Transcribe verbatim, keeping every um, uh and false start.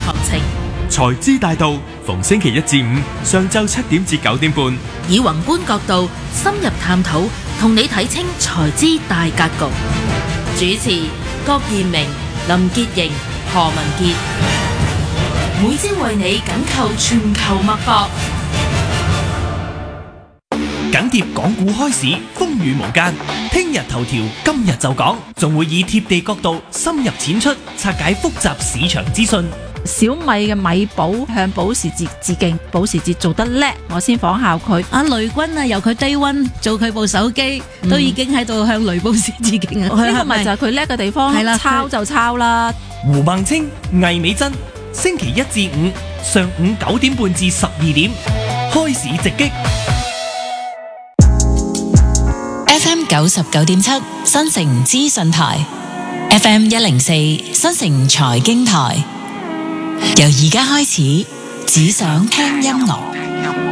行情。 財資大道逢星期一至五上晝七點至九點半， 以宏觀角度深入探討，同你睇清財資大格局。主持郭彥明、林潔瑩、何文傑，每朝為你緊扣全球脈搏。 緊貼港股開市，風雨無間。聽日頭條，今日就講，仲會以貼地角度深入淺出，拆解複雜市場資訊。 小米嘅米寶向保時捷致敬，保時捷做得叻，我先仿效佢。 阿雷軍啊，由佢低溫做佢部手機，嗯、都已經喺度向雷布斯致敬啊！ 呢個咪就係佢叻嘅地方， 係啦， 抄就抄啦。 胡孟青、魏美珍，星期一至五上午九點半至十二點，開市直擊。 F M 九十九點七新城資訊台 ，F M 一零四新城財經台，由而家開始，只想聽音樂。